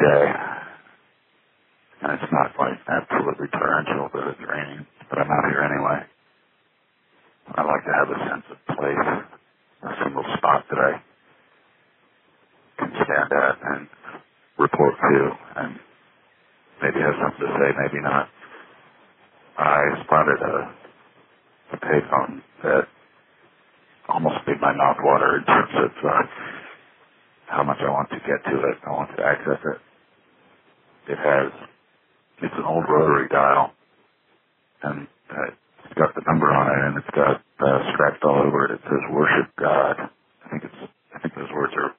today, and it's not like absolutely torrential, but it's raining. But I'm out here anyway. I like to have a sense of place, a single spot that I can stand at and report to, and maybe have something to say, maybe not. I spotted a payphone that almost made my mouth water in terms of how much I want to get to it. I want to access it. It's an old rotary dial, and it's got the number on it, and it's got scratched all over it. It says "Worship God." I think those words are.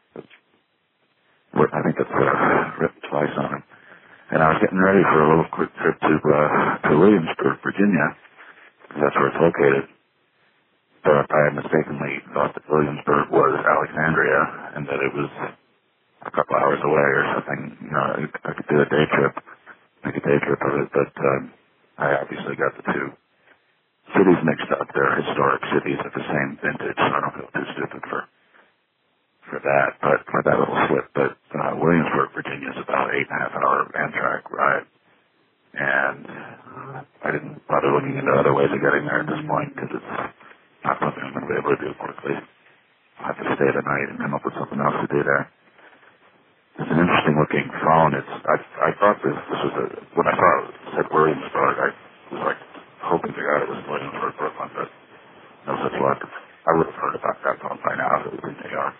I think it's written twice on it. And I was getting ready for a little quick trip to Williamsburg, Virginia. That's where it's located. But I had mistakenly thought that Williamsburg was Alexandria, and that it was a couple hours away or something. You know, I could do a day trip, make a day trip of it, but I obviously got the two cities mixed up. They're historic cities at the same vintage, so I don't feel too stupid for that, but for that little slip. But Williamsburg, Virginia is about 8.5-hour Amtrak ride, and I didn't bother looking into other ways of getting there at this point because it's not something I'm going to be able to do quickly. I'll have to stay the night and come up with something else to do there. It's an interesting looking phone. I thought this was when I saw it said Williamsburg, I was like hoping to God it was Williamsburg, Brooklyn, but no such luck. I would have heard about that phone by now if it was in New York.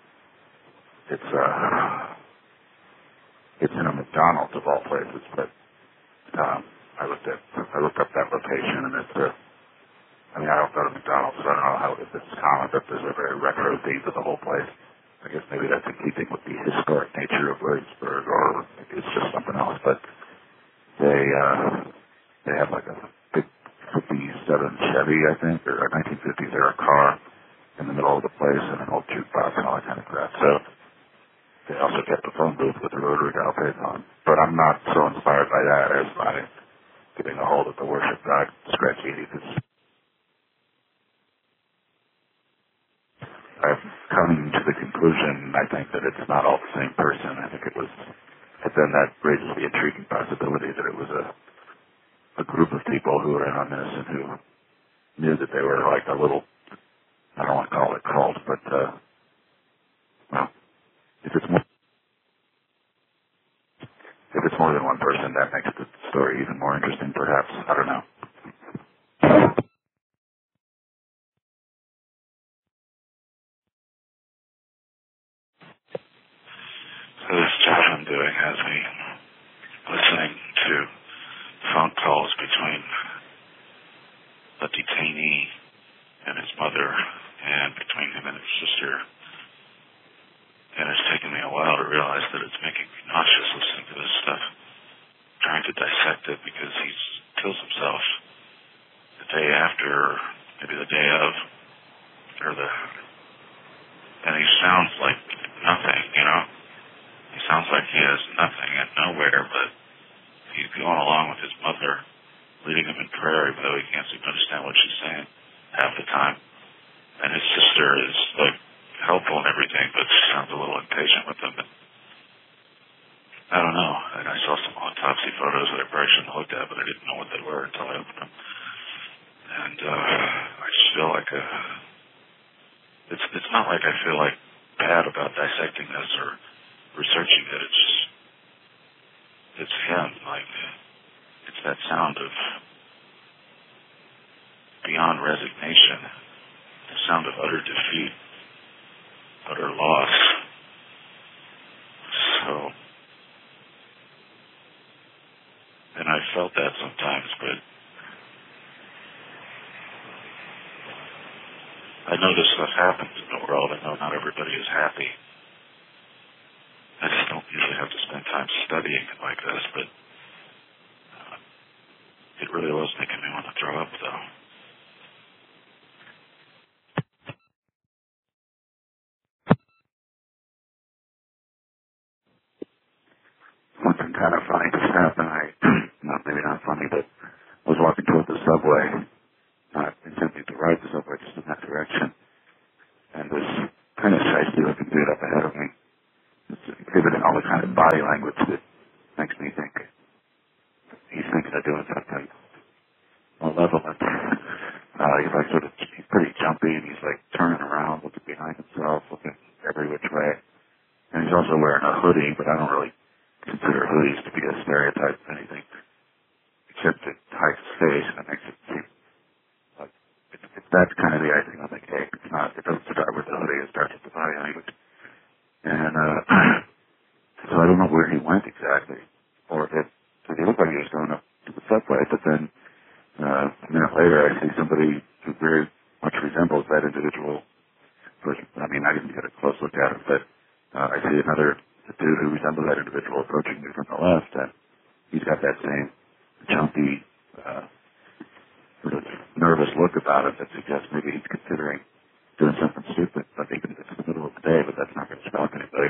It's in a McDonald's of all places, but I looked up that location, and I don't go to McDonald's, so I don't know if it's common, but there's a very retro theme to the whole place. I guess maybe that's in keeping with the historic nature of Williamsburg, or it's just something else. But they have like a big 57 Chevy, I think, or a 1950s era car in the middle of the place, and an old jukebox and all that kind of crap. So they also kept the phone booth with the rotary dial payphone. But I'm not so inspired by that as by getting a hold of the Worship God scratchy, because I've come to the conclusion, I think, that it's not all the same person. I think but then that raises the intriguing possibility that it was a group of people who were in on this and who knew that they were like a little, I don't want to call it cult, but, well, if it's more than one person, that makes the story even more interesting, perhaps. I don't know. So this job I'm doing has me listening to phone calls between a detainee and his mother, and between him and his sister. And it's taken me a while to realize that it's making me nauseous listening to this stuff, trying to dissect it, because he kills himself the day after, maybe the day of, and he sounds like nothing, you know? He sounds like he has nothing and nowhere, but he's going along with his mother, leading him in prayer, even though he can't seem to understand what she's saying half the time. And his sister is, like, helpful and everything, but she sounds a little impatient with him. And I don't know. And I saw some autopsy photos that I probably shouldn't have looked at, but I didn't know what they were until I opened them. And I just feel like it's not like I feel like bad about dissecting this or researching it. It's him. Like, it's that sound of beyond resignation, the sound of utter defeat, utter loss. So, and I felt that sometimes, but I know this stuff happens in the world. I know not everybody is happy. I just don't usually have to spend time studying it like this, but it really was making me want to throw up, though. Something kind of funny just happened. Maybe not funny, but I was walking toward the subway, not intending to ride the subway, just in that direction. And this kind of shiesty looking dude up ahead of me It's exhibiting all the kind of body language that makes me think he's thinking of doing something malevolent. He's like sort of, he's pretty jumpy, and he's like turning around, looking behind himself, looking every which way. And he's also wearing a hoodie, but I don't really consider hoodies to be a stereotype of anything, except it hides his face, and it makes it seem like that's kind of the icing on the cake. It's not, it doesn't start with the hoodie, it starts with the body language. And so I don't know where he went exactly, or if he looked like he was going up to the subway, but then a minute later I see somebody who very much resembles that individual person. I mean, I didn't get a close look at him, but I see another dude who resembles that individual approaching me from the left, and he's got that same jumpy, sort of nervous look about him that suggests maybe he's considering doing something stupid, like even if it's in the middle of the day, but that's not going to stop anybody.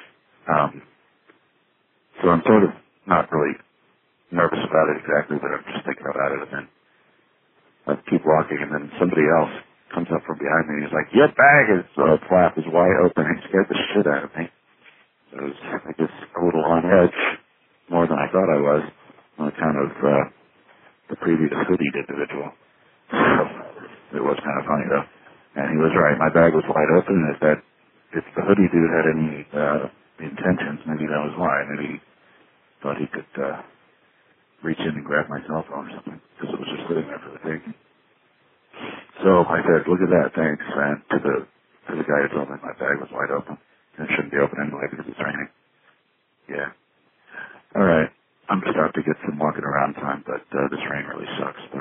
So I'm sort of not really nervous about it exactly, but I'm just thinking about it, and then I keep walking, and then somebody else comes up from behind me, and he's like, "Your bag is flap is wide open." He scared the shit out of me. I was, I guess, a little on edge, more than I thought I was, on account of the previous hoodied individual. So it was kind of funny, though. And he was right. My bag was wide open, and if the hoodie dude had any intentions, maybe that was why. Maybe he thought he could reach in and grab my cell phone or something, because it was just sitting there for the taking. So I said, "Look at that, thanks," and to the guy who told me my bag was wide open. And it shouldn't be open anyway because it's raining. Yeah. All right. I'm just out to get some walking around time, but this rain really sucks.